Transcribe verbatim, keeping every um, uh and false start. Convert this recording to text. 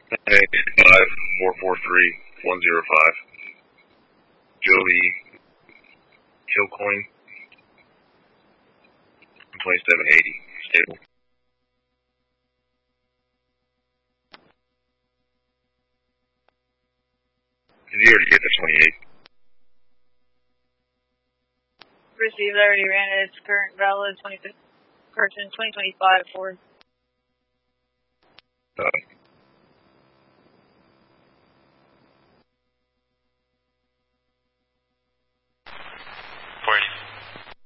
five four four three one zero five. Joey Kilcoin twenty-seven eighty stable. Did you already get the twenty-eight? Received, already ran its current valid twenty-five, correction, twenty twenty-five Ford. Uh,